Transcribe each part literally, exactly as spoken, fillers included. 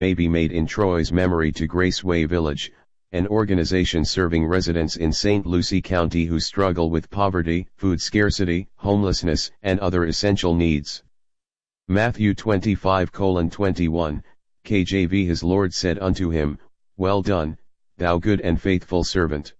may be made in Troy's memory to Graceway Village, an organization serving residents in Saint Lucie County who struggle with poverty, food scarcity, homelessness, and other essential needs. Matthew twenty-five twenty-one, K J V. His Lord said unto him, Well done, thou good and faithful servant.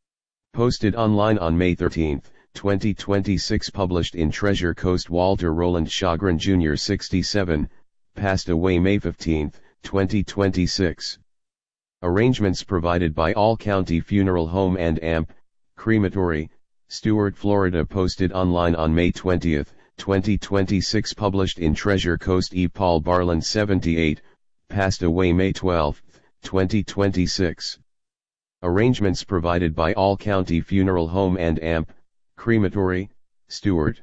Posted online on May thirteenth, twenty twenty-six. Published in Treasure Coast. Walter Roland Shagrin Junior sixty-seven, passed away May fifteenth, twenty twenty-six. Arrangements provided by All County Funeral Home and A M P, Crematory, Stuart, Florida. Posted online on May twentieth, twenty twenty-six. Published in Treasure Coast. E. Paul Barland seventy-eight, passed away May twelfth, twenty twenty-six. Arrangements provided by All County Funeral Home and A M P, Crematory, Stuart.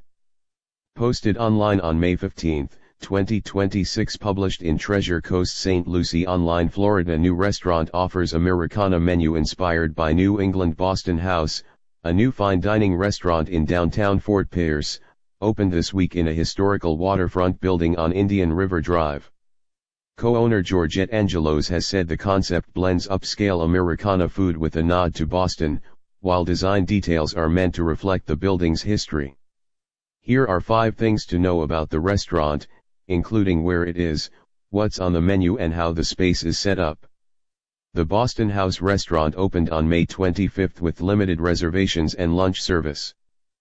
Posted online on May fifteenth, twenty twenty-six. Published in Treasure Coast. Saint Lucie Online, Florida. New restaurant offers Americana menu inspired by New England Boston House, a new fine dining restaurant in downtown Fort Pierce, opened this week in a historical waterfront building on Indian River Drive. Co-owner Georgette Angelos has said the concept blends upscale Americana food with a nod to Boston, while design details are meant to reflect the building's history. Here are five things to know about the restaurant, including where it is, what's on the menu and how the space is set up. The Boston House restaurant opened on May twenty-fifth with limited reservations and lunch service.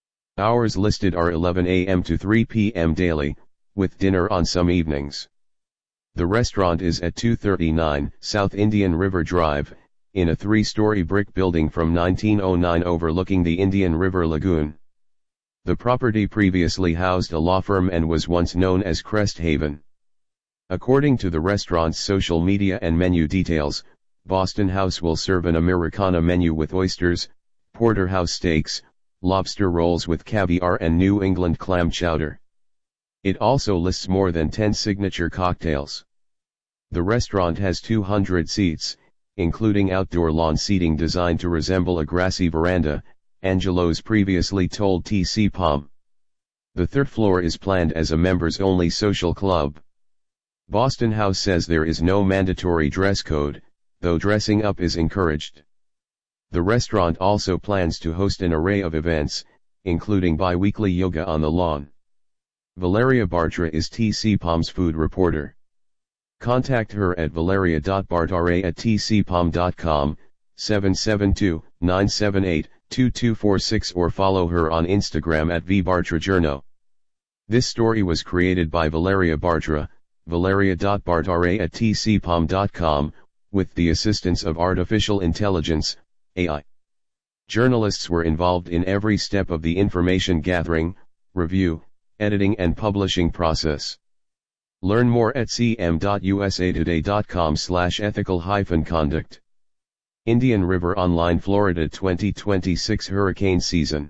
Hours listed are eleven a m to three p m daily, with dinner on some evenings. The restaurant is at two thirty-nine South Indian River Drive, in a three-story brick building from nineteen oh nine overlooking the Indian River Lagoon. The property previously housed a law firm and was once known as Crest Haven. According to the restaurant's social media and menu details, Boston House will serve an Americana menu with oysters, porterhouse steaks, lobster rolls with caviar and New England clam chowder. It also lists more than ten signature cocktails. The restaurant has two hundred seats, including outdoor lawn seating designed to resemble a grassy veranda, Angelos previously told T C P O M. The third floor is planned as a members-only social club. Boston House says there is no mandatory dress code, though dressing up is encouraged. The restaurant also plans to host an array of events, including bi-weekly yoga on the lawn. Valeria Bartra is T C P O M's food reporter. Contact her at valeria dot bartra at t c p o m dot com, seven seven two, nine seven eight, two two four six or follow her on Instagram at v bartra journo. This story was created by Valeria Bartra, valeria dot bartra at t c p o m dot com, with the assistance of artificial intelligence, A I. Journalists were involved in every step of the information gathering, review, editing and publishing process. Learn more at c m dot u s a today dot com slash ethical hyphen conduct. Indian River Online, Florida. Twenty twenty-six hurricane season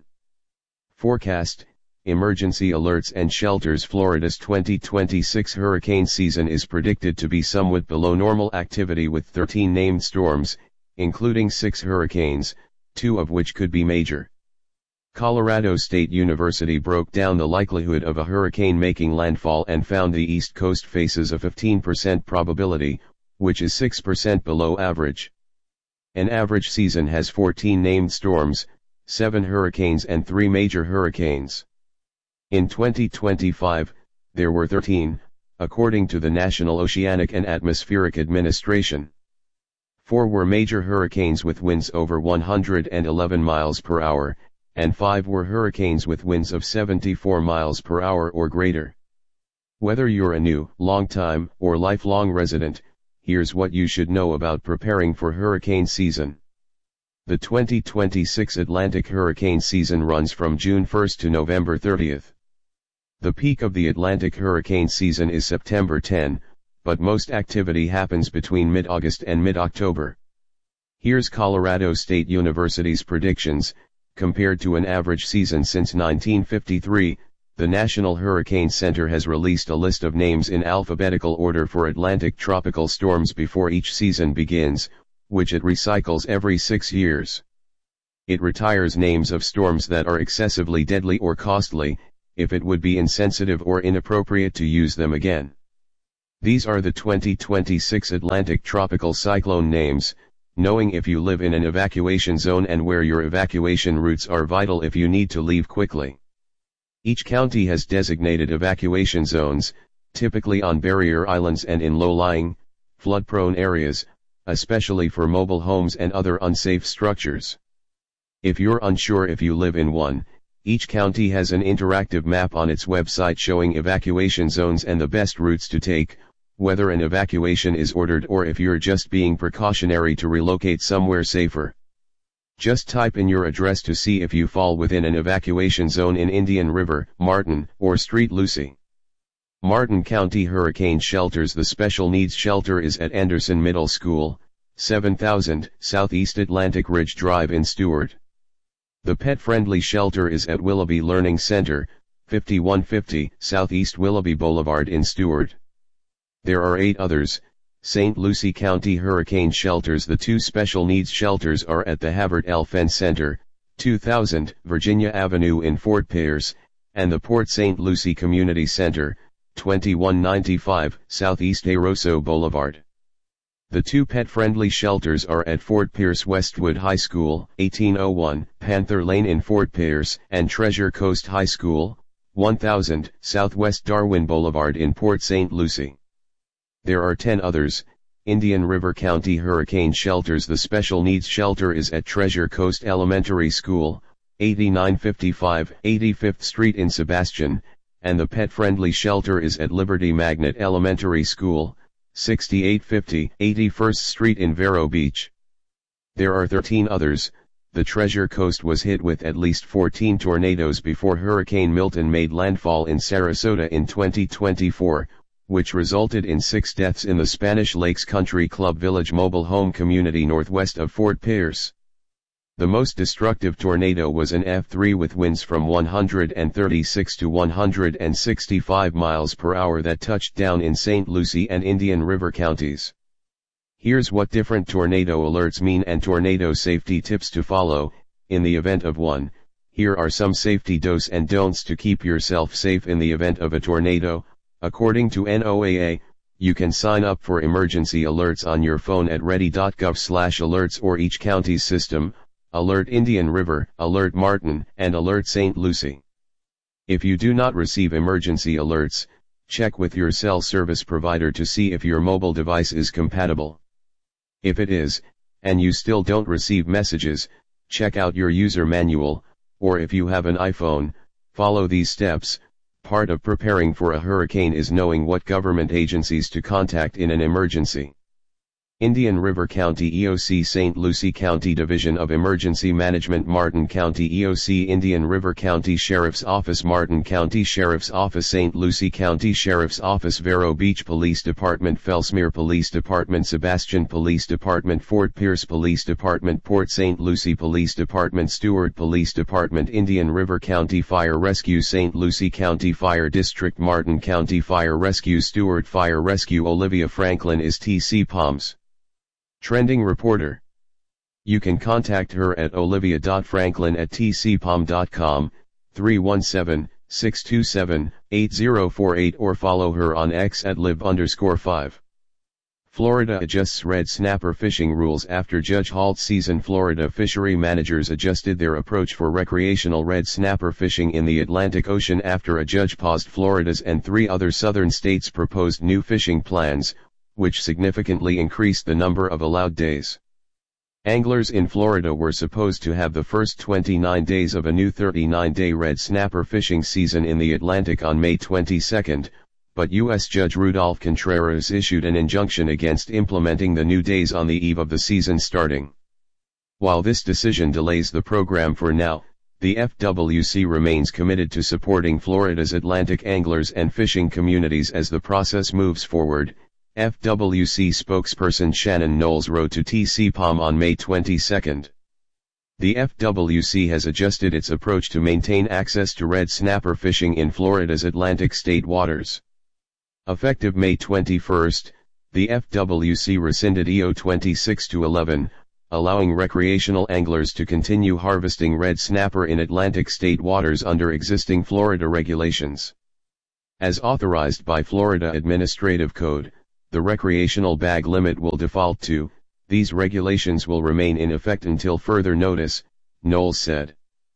forecast, emergency alerts and shelters. Florida's twenty twenty-six hurricane season is predicted to be somewhat below normal activity with thirteen named storms, including six hurricanes, two of which could be major. Colorado State University broke down the likelihood of a hurricane making landfall and found the East Coast faces a fifteen percent probability, which is six percent below average. An average season has fourteen named storms, seven hurricanes and three major hurricanes. In twenty twenty-five, there were thirteen, according to the National Oceanic and Atmospheric Administration. Four were major hurricanes with winds over one hundred eleven miles per hour, and five were hurricanes with winds of seventy-four miles per hour or greater. Whether you're a new, long-time, or lifelong resident, here's what you should know about preparing for hurricane season. The twenty twenty-six Atlantic hurricane season runs from June first to November thirtieth. The peak of the Atlantic hurricane season is September tenth, but most activity happens between mid-August and mid-October. Here's Colorado State University's predictions. Compared to an average season since nineteen fifty-three, the National Hurricane Center has released a list of names in alphabetical order for Atlantic tropical storms before each season begins, which it recycles every six years. It retires names of storms that are excessively deadly or costly, if it would be insensitive or inappropriate to use them again. These are the twenty twenty-six Atlantic tropical cyclone names. Knowing if you live in an evacuation zone and where your evacuation routes are vital if you need to leave quickly. Each county has designated evacuation zones, typically on barrier islands and in low-lying, flood-prone areas, especially for mobile homes and other unsafe structures. If you're unsure if you live in one, each county has an interactive map on its website showing evacuation zones and the best routes to take, whether an evacuation is ordered or if you're just being precautionary to relocate somewhere safer. Just type in your address to see if you fall within an evacuation zone in Indian River, Martin, or Saint Lucie. Martin County Hurricane Shelters. The Special Needs Shelter is at Anderson Middle School, seven thousand Southeast Atlantic Ridge Drive in Stuart. The Pet Friendly Shelter is at Willoughby Learning Center, fifty-one fifty Southeast Willoughby Boulevard in Stuart. There are eight others. Saint Lucie County Hurricane Shelters. The two special needs shelters are at the Havert L. Fenn Center, two thousand Virginia Avenue in Fort Pierce, and the Port Saint Lucie Community Center, twenty-one ninety-five Southeast Airoso Boulevard. The two pet-friendly shelters are at Fort Pierce Westwood High School, eighteen oh one Panther Lane in Fort Pierce, and Treasure Coast High School, one thousand Southwest Darwin Boulevard in Port Saint Lucie. There are ten others. Indian River County Hurricane Shelters. The Special Needs Shelter is at Treasure Coast Elementary School, eighty-nine fifty-five eighty-fifth Street in Sebastian, and the Pet Friendly Shelter is at Liberty Magnet Elementary School, sixty-eight fifty eighty-first Street in Vero Beach. There are thirteen others. The Treasure Coast was hit with at least fourteen tornadoes before Hurricane Milton made landfall in Sarasota in twenty twenty-four, which resulted in six deaths in the Spanish Lakes Country Club Village mobile home community northwest of Fort Pierce. The most destructive tornado was an F three with winds from one hundred thirty-six to one hundred sixty-five miles per hour that touched down in Saint Lucie and Indian River counties. Here's what different tornado alerts mean and tornado safety tips to follow. In the event of one, here are some safety do's and don'ts to keep yourself safe in the event of a tornado. According to N O A A, you can sign up for emergency alerts on your phone at ready dot gov slash alerts or each county's system, Alert Indian River, Alert Martin, and Alert Saint Lucie. If you do not receive emergency alerts, check with your cell service provider to see if your mobile device is compatible. If it is, and you still don't receive messages, check out your user manual, or if you have an iPhone, follow these steps. Part of preparing for a hurricane is knowing what government agencies to contact in an emergency. Indian River County E O C, Saint Lucie County Division of Emergency Management, Martin County E O C, Indian River County Sheriff's Office, Martin County Sheriff's Office, Saint Lucie County Sheriff's Office, Vero Beach Police Department, Fellsmere Police Department, Sebastian Police Department, Fort Pierce Police Department, Port Saint Lucie Police Department, Stuart Police Department, Indian River County Fire Rescue, Saint Lucie County Fire District, Martin County Fire Rescue, Stuart Fire Rescue. Olivia Franklin is T C P O M's trending reporter. You can contact her at olivia dot franklin at t c p o m dot com, three one seven, six two seven, eight zero four eight, or follow her on X at lib underscore five. Florida adjusts red snapper fishing rules after Judge halt season. Florida fishery managers adjusted their approach for recreational red snapper fishing in the Atlantic Ocean after a judge paused Florida's and three other southern states' proposed new fishing plans, which significantly increased the number of allowed days. Anglers in Florida were supposed to have the first twenty-nine days of a new thirty-nine day red snapper fishing season in the Atlantic on May twenty-second, but U S Judge Rudolph Contreras issued an injunction against implementing the new days on the eve of the season starting. While this decision delays the program for now, the F W C remains committed to supporting Florida's Atlantic anglers and fishing communities as the process moves forward. F W C spokesperson Shannon Knowles wrote to T C P O M on May twenty-second. The F W C has adjusted its approach to maintain access to red snapper fishing in Florida's Atlantic state waters. Effective May twenty-first, the F W C rescinded E O twenty-six to eleven, allowing recreational anglers to continue harvesting red snapper in Atlantic state waters under existing Florida regulations. As authorized by Florida Administrative Code, the recreational bag limit will default to. These regulations will remain in effect until further notice, Knowles said.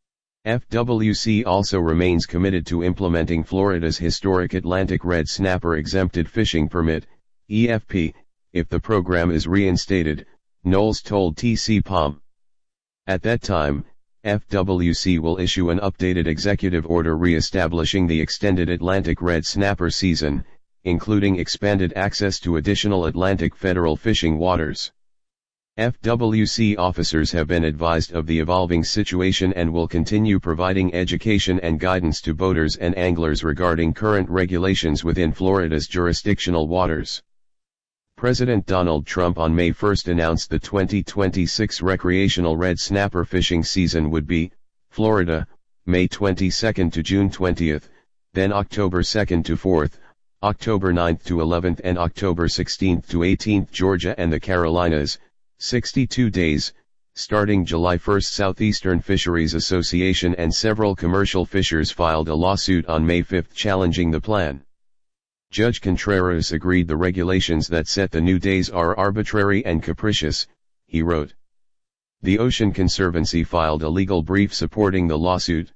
F W C also remains committed to implementing Florida's historic Atlantic Red Snapper Exempted Fishing Permit, E F P, if the program is reinstated, Knowles told T C P O M. At that time, F W C will issue an updated executive order re-establishing the extended Atlantic Red Snapper season, including expanded access to additional Atlantic federal fishing waters. F W C officers have been advised of the evolving situation and will continue providing education and guidance to boaters and anglers regarding current regulations within Florida's jurisdictional waters. President Donald Trump on May first announced the twenty twenty-six recreational red snapper fishing season would be, Florida, May twenty-second to June twentieth, then October second to fourth, October ninth to eleventh and October sixteenth to eighteenth Georgia and the Carolinas, sixty-two days, starting July first. Southeastern Fisheries Association and several commercial fishers filed a lawsuit on May fifth challenging the plan. Judge Contreras agreed the regulations that set the new days are arbitrary and capricious, he wrote. The Ocean Conservancy filed a legal brief supporting the lawsuit.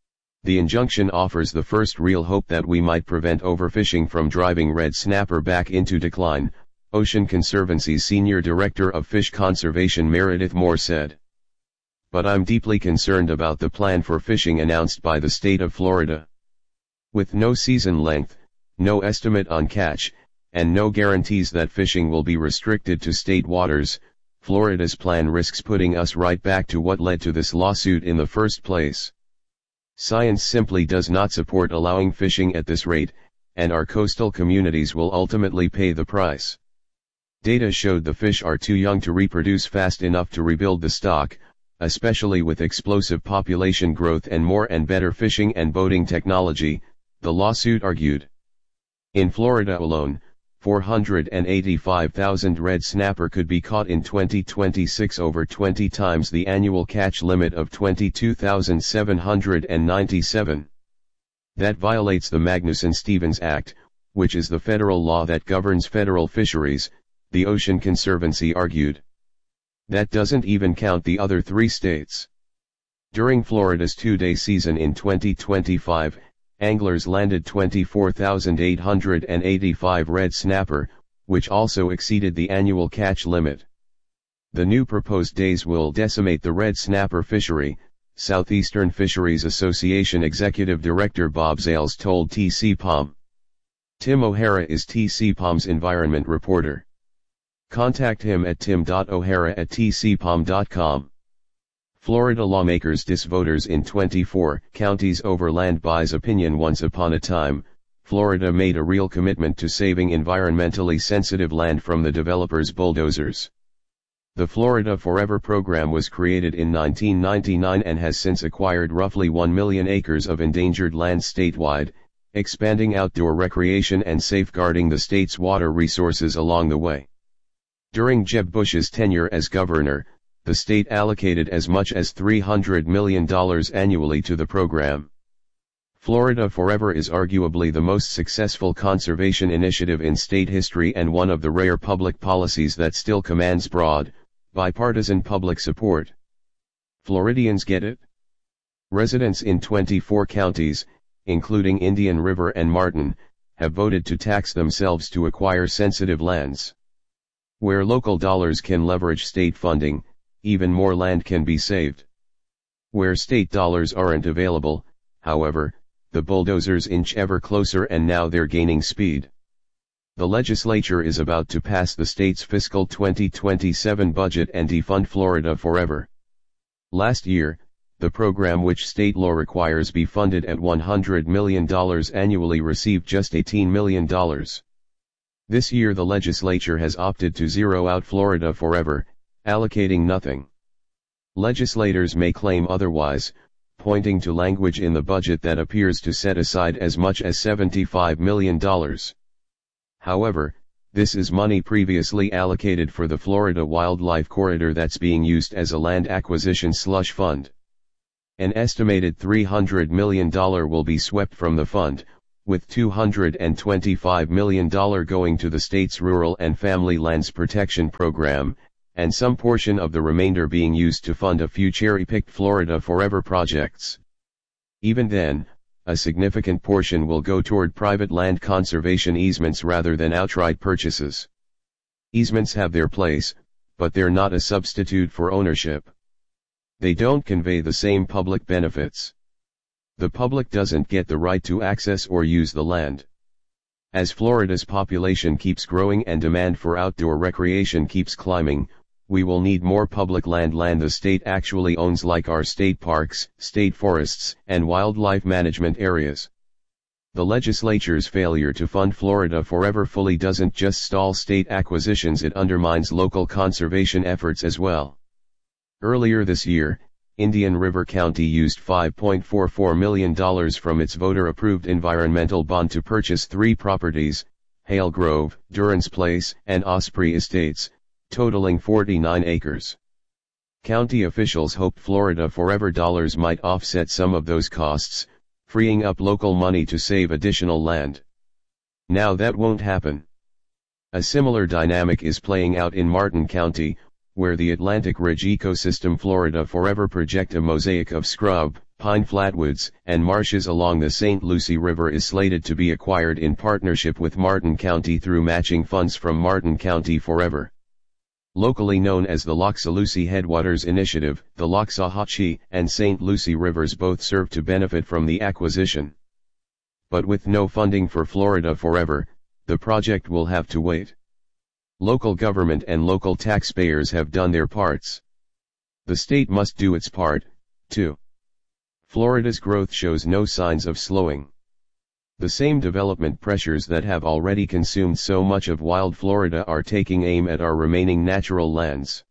The injunction offers the first real hope that we might prevent overfishing from driving red snapper back into decline, Ocean Conservancy's Senior Director of Fish Conservation Meredith Moore said. But I'm deeply concerned about the plan for fishing announced by the state of Florida. With no season length, no estimate on catch, and no guarantees that fishing will be restricted to state waters, Florida's plan risks putting us right back to what led to this lawsuit in the first place. Science simply does not support allowing fishing at this rate, and our coastal communities will ultimately pay the price. Data showed the fish are too young to reproduce fast enough to rebuild the stock, especially with explosive population growth and more and better fishing and boating technology, the lawsuit argued. In Florida alone, four hundred eighty-five thousand red snapper could be caught in twenty twenty-six, over twenty times the annual catch limit of twenty-two thousand seven hundred ninety-seven. That violates the Magnuson-Stevens Act, which is the federal law that governs federal fisheries, the Ocean Conservancy argued. That doesn't even count the other three states. During Florida's two-day season in twenty twenty-five, anglers landed twenty-four thousand eight hundred eighty-five red snapper, which also exceeded the annual catch limit. The new proposed days will decimate the red snapper fishery, Southeastern Fisheries Association Executive Director Bob Zales told T C P O M. Tim O'Hara is T C P O M's environment reporter. Contact him at tim dot o'hara at t c p o m dot com. Florida lawmakers diss voters in twenty-four counties over land buys opinion. Once upon a time, Florida made a real commitment to saving environmentally sensitive land from the developers' bulldozers. The Florida Forever program was created in nineteen ninety-nine and has since acquired roughly one million acres of endangered land statewide, expanding outdoor recreation and safeguarding the state's water resources along the way. During Jeb Bush's tenure as governor, the state allocated as much as three hundred million dollars annually to the program. Florida Forever is arguably the most successful conservation initiative in state history and one of the rare public policies that still commands broad, bipartisan public support. Floridians get it? Residents in twenty-four counties, including Indian River and Martin, have voted to tax themselves to acquire sensitive lands. Where local dollars can leverage state funding, even more land can be saved. Where state dollars aren't available, however, the bulldozers inch ever closer and now they're gaining speed. The legislature is about to pass the state's fiscal twenty twenty-seven budget and defund Florida Forever. Last year, the program, which state law requires be funded at one hundred million dollars annually, received just eighteen million dollars. This year the legislature has opted to zero out Florida Forever, allocating nothing. Legislators may claim otherwise, pointing to language in the budget that appears to set aside as much as seventy-five million dollars. However, this is money previously allocated for the Florida Wildlife Corridor that's being used as a land acquisition slush fund. An estimated three hundred million dollars will be swept from the fund, with two hundred twenty-five million dollars going to the state's Rural and Family Lands Protection Program, and some portion of the remainder being used to fund a few cherry-picked Florida Forever projects. Even then, a significant portion will go toward private land conservation easements rather than outright purchases. Easements have their place, but they're not a substitute for ownership. They don't convey the same public benefits. The public doesn't get the right to access or use the land. As Florida's population keeps growing and demand for outdoor recreation keeps climbing, we will need more public land land the state actually owns, like our state parks, state forests, and wildlife management areas. The legislature's failure to fund Florida Forever fully doesn't just stall state acquisitions, it undermines local conservation efforts as well. Earlier this year, Indian River County used five point four four million dollars from its voter-approved environmental bond to purchase three properties, Hale Grove, Durance Place, and Osprey Estates, totaling forty-nine acres. County officials hoped Florida Forever dollars might offset some of those costs, freeing up local money to save additional land. Now that won't happen. A similar dynamic is playing out in Martin County, where the Atlantic Ridge Ecosystem Florida Forever project, a mosaic of scrub, pine flatwoods, and marshes along the Saint Lucie River, is slated to be acquired in partnership with Martin County through matching funds from Martin County Forever. Locally known as the Loxalucy Headwaters Initiative, the Loxahatchee and Saint Lucie Rivers both serve to benefit from the acquisition. But with no funding for Florida Forever, the project will have to wait. Local government and local taxpayers have done their parts. The state must do its part, too. Florida's growth shows no signs of slowing. The same development pressures that have already consumed so much of wild Florida are taking aim at our remaining natural lands.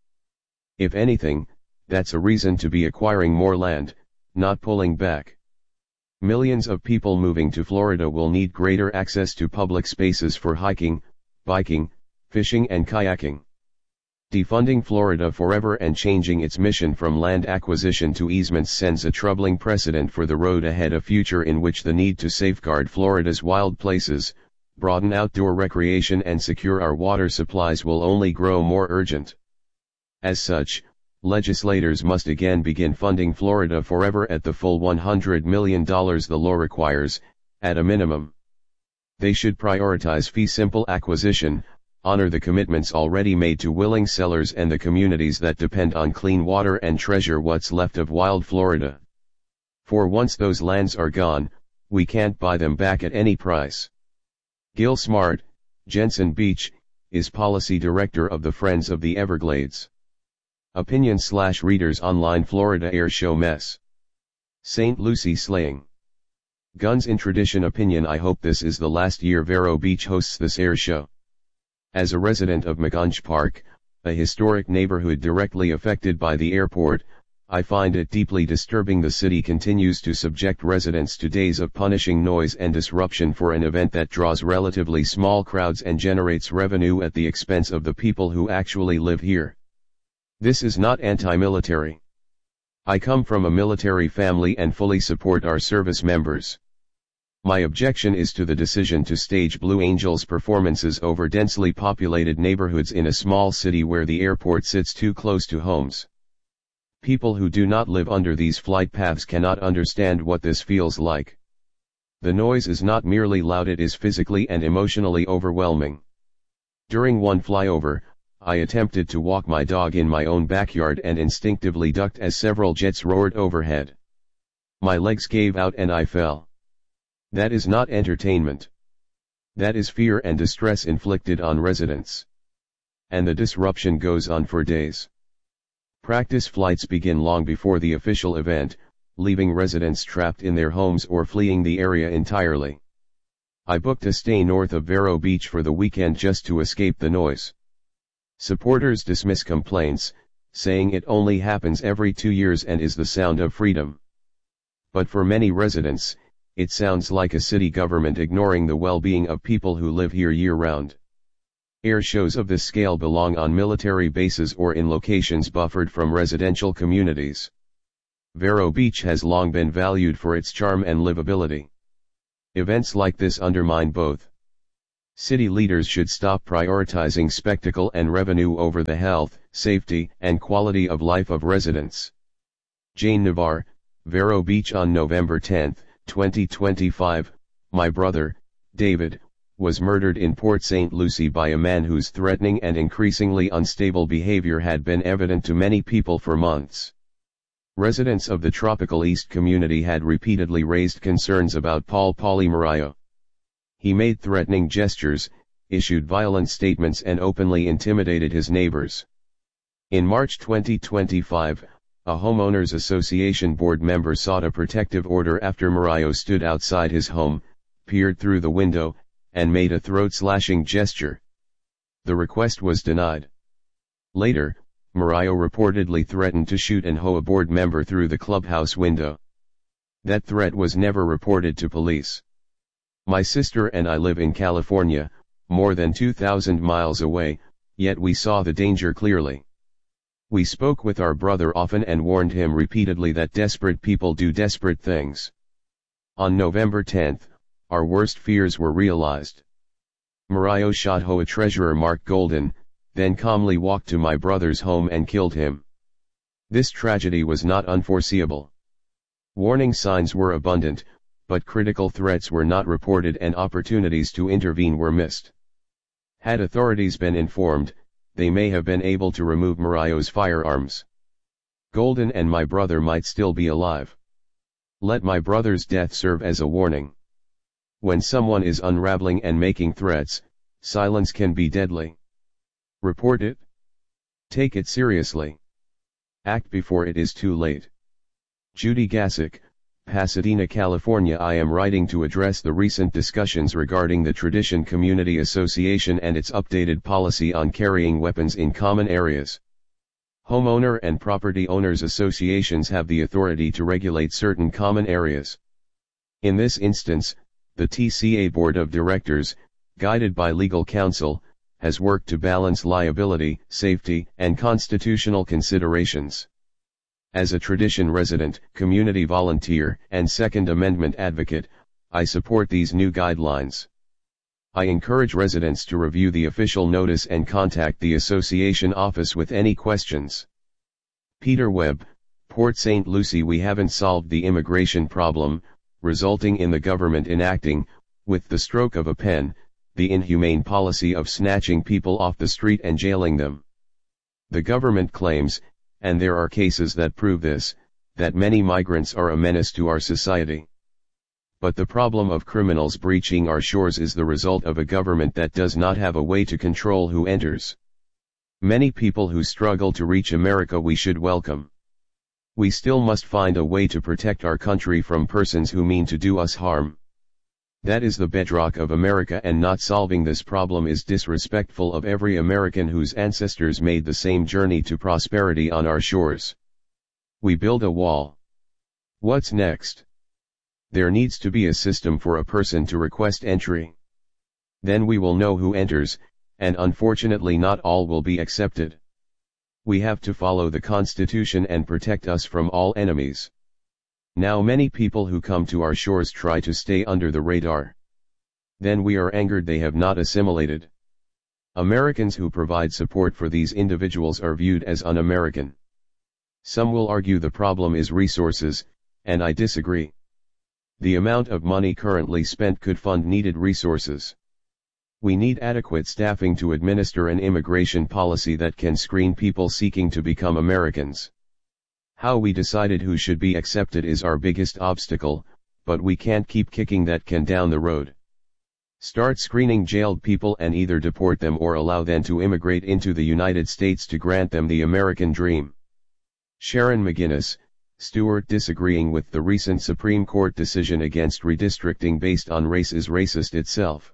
If anything, that's a reason to be acquiring more land, not pulling back. Millions of people moving to Florida will need greater access to public spaces for hiking, biking, fishing and kayaking. Defunding Florida Forever and changing its mission from land acquisition to easements sends a troubling precedent for the road ahead, a future in which the need to safeguard Florida's wild places, broaden outdoor recreation and secure our water supplies will only grow more urgent. As such, legislators must again begin funding Florida Forever at the full one hundred million dollars the law requires, at a minimum. They should prioritize fee-simple acquisition, honor the commitments already made to willing sellers and the communities that depend on clean water, and treasure what's left of wild Florida. For once those lands are gone, we can't buy them back at any price. Gil Smart, Jensen Beach, is Policy Director of the Friends of the Everglades. Opinion slash readers online. Florida Air Show mess. Saint Lucie slaying. Guns in tradition. Opinion: I hope this is the last year Vero Beach hosts this air show. As a resident of McGunch Park, a historic neighborhood directly affected by the airport, I find it deeply disturbing the city continues to subject residents to days of punishing noise and disruption for an event that draws relatively small crowds and generates revenue at the expense of the people who actually live here. This is not anti-military. I come from a military family and fully support our service members. My objection is to the decision to stage Blue Angels performances over densely populated neighborhoods in a small city where the airport sits too close to homes. People who do not live under these flight paths cannot understand what this feels like. The noise is not merely loud, it is physically and emotionally overwhelming. During one flyover, I attempted to walk my dog in my own backyard and instinctively ducked as several jets roared overhead. My legs gave out and I fell. That is not entertainment. That is fear and distress inflicted on residents. And the disruption goes on for days. Practice flights begin long before the official event, leaving residents trapped in their homes or fleeing the area entirely. I booked a stay north of Vero Beach for the weekend just to escape the noise. Supporters dismiss complaints, saying it only happens every two years and is the sound of freedom. But for many residents, it sounds like a city government ignoring the well-being of people who live here year-round. Air shows of this scale belong on military bases or in locations buffered from residential communities. Vero Beach has long been valued for its charm and livability. Events like this undermine both. City leaders should stop prioritizing spectacle and revenue over the health, safety, and quality of life of residents. Jane Navar, Vero Beach. On November tenth, twenty twenty-five, my brother, David, was murdered in Port Saint Lucie by a man whose threatening and increasingly unstable behavior had been evident to many people for months. Residents of the Tropical East community had repeatedly raised concerns about Paul Paulie Morayo. He made threatening gestures, issued violent statements and openly intimidated his neighbors. In March twenty twenty-five, a homeowners association board member sought a protective order after Morayo stood outside his home, peered through the window, and made a throat-slashing gesture. The request was denied. Later, Morayo reportedly threatened to shoot and hoe a board member through the clubhouse window. That threat was never reported to police. My sister and I live in California, more than two thousand miles away, yet we saw the danger clearly. We spoke with our brother often and warned him repeatedly that desperate people do desperate things. On November tenth, our worst fears were realized. Morayo shot H O A treasurer Mark Golden, then calmly walked to my brother's home and killed him. This tragedy was not unforeseeable. Warning signs were abundant, but critical threats were not reported and opportunities to intervene were missed. Had authorities been informed, they may have been able to remove Morayo's firearms. Golden and my brother might still be alive. Let my brother's death serve as a warning. When someone is unraveling and making threats, silence can be deadly. Report it. Take it seriously. Act before it is too late. Judy Gassick, Pasadena, California. I am writing to address the recent discussions regarding the Tradition Community Association and its updated policy on carrying weapons in common areas. Homeowner and property owners associations have the authority to regulate certain common areas. In this instance, the T C A Board of Directors, guided by legal counsel, has worked to balance liability, safety, and constitutional considerations. As a Tradition resident, community volunteer, and Second Amendment advocate, I support these new guidelines. I encourage residents to review the official notice and contact the association office with any questions. Peter Webb, Port Saint Lucie. We haven't solved the immigration problem, resulting in the government enacting, with the stroke of a pen, the inhumane policy of snatching people off the street and jailing them. The government claims, and there are cases that prove this, that many migrants are a menace to our society. But the problem of criminals breaching our shores is the result of a government that does not have a way to control who enters. Many people who struggle to reach America we should welcome. We still must find a way to protect our country from persons who mean to do us harm. That is the bedrock of America, and not solving this problem is disrespectful of every American whose ancestors made the same journey to prosperity on our shores. We build a wall. What's next? There needs to be a system for a person to request entry. Then we will know who enters, and unfortunately not all will be accepted. We have to follow the Constitution and protect us from all enemies. Now many people who come to our shores try to stay under the radar. Then we are angered they have not assimilated. Americans who provide support for these individuals are viewed as un-American. Some will argue the problem is resources, and I disagree. The amount of money currently spent could fund needed resources. We need adequate staffing to administer an immigration policy that can screen people seeking to become Americans. How we decided who should be accepted is our biggest obstacle, but we can't keep kicking that can down the road. Start screening jailed people and either deport them or allow them to immigrate into the United States to grant them the American dream. Sharon McGinnis, Stewart. Disagreeing with the recent Supreme Court decision against redistricting based on race is racist itself.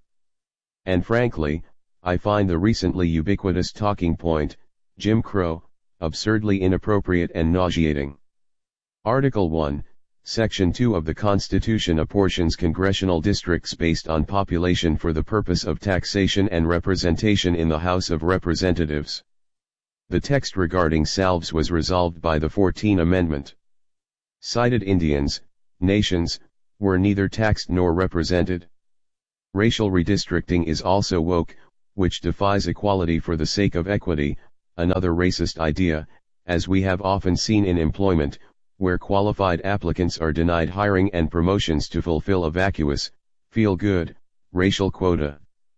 And frankly, I find the recently ubiquitous talking point, Jim Crow, absurdly inappropriate and nauseating. Article one, Section two of the Constitution apportions congressional districts based on population for the purpose of taxation and representation in the House of Representatives. The text regarding salves was resolved by the fourteenth Amendment. Cited Indians, nations, were neither taxed nor represented. Racial redistricting is also woke, which defies equality for the sake of equity, another racist idea, as we have often seen in employment, where qualified applicants are denied hiring and promotions to fulfill a vacuous, feel-good, racial quota.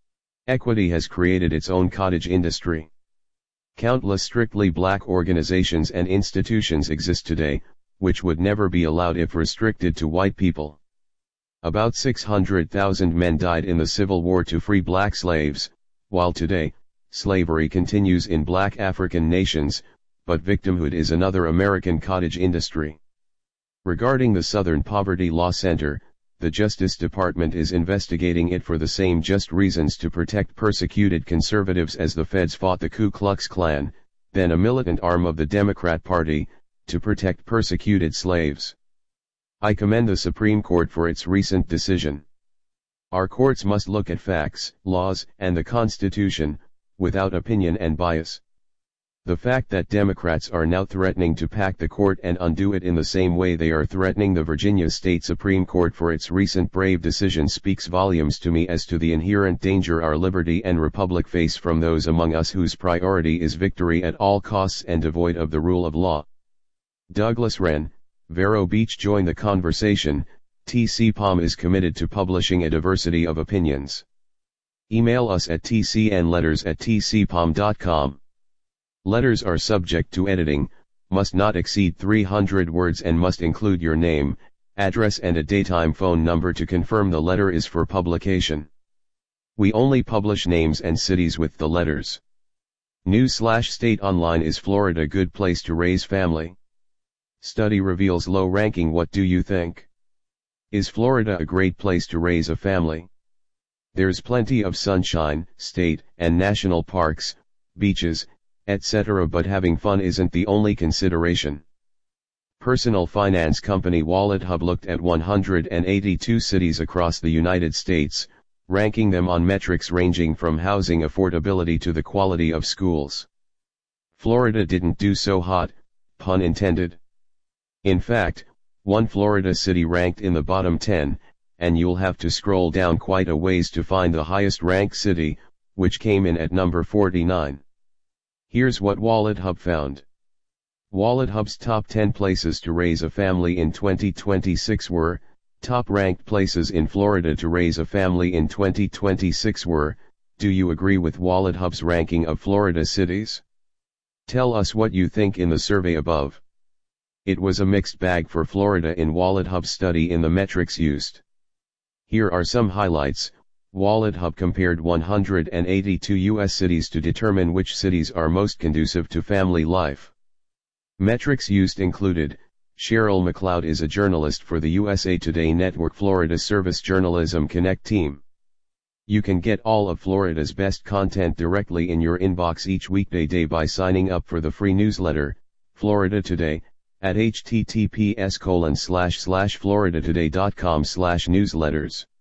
Equity has created its own cottage industry. Countless strictly black organizations and institutions exist today, which would never be allowed if restricted to white people. About six hundred thousand men died in the Civil War to free black slaves, while today, slavery continues in black African nations, but victimhood is another American cottage industry. Regarding the Southern Poverty Law Center, the Justice Department is investigating it for the same just reasons to protect persecuted conservatives as the feds fought the Ku Klux Klan, then a militant arm of the Democrat Party, to protect persecuted slaves. I commend the Supreme Court for its recent decision. Our courts must look at facts, laws, and the Constitution, without opinion and bias. The fact that Democrats are now threatening to pack the court and undo it in the same way they are threatening the Virginia State Supreme Court for its recent brave decision speaks volumes to me as to the inherent danger our liberty and republic face from those among us whose priority is victory at all costs and devoid of the rule of law. Douglas Wren, Vero Beach. Join the conversation. T C P O M is committed to publishing a diversity of opinions. Email us at t c n letters at t c p o m dot com. Letters are subject to editing, must not exceed three hundred words and must include your name, address and a daytime phone number to confirm the letter is for publication. We only publish names and cities with the letters. News slash state online. Is Florida a good place to raise family? Study reveals low ranking. What do you think? Is Florida a great place to raise a family? There's plenty of sunshine, state and national parks, beaches, et cetera, but having fun isn't the only consideration. Personal finance company WalletHub looked at one hundred eighty-two cities across the United States, ranking them on metrics ranging from housing affordability to the quality of schools. Florida didn't do so hot, pun intended. In fact, one Florida city ranked in the bottom ten, and you'll have to scroll down quite a ways to find the highest ranked city, which came in at number forty-nine. Here's what WalletHub found. WalletHub's top ten places to raise a family in twenty twenty-six were, top ranked places in Florida to raise a family in twenty twenty-six were. Do you agree with WalletHub's ranking of Florida cities? Tell us what you think in the survey above. It was a mixed bag for Florida in WalletHub's study in the metrics used. Here are some highlights. WalletHub compared one hundred eighty-two U S cities to determine which cities are most conducive to family life. Metrics used included: Cheryl McLeod is a journalist for the U S A Today Network Florida Service Journalism Connect team. You can get all of Florida's best content directly in your inbox each weekday day by signing up for the free newsletter, Florida Today, at h t t p s colon slash slash florida today dot com slash newsletters.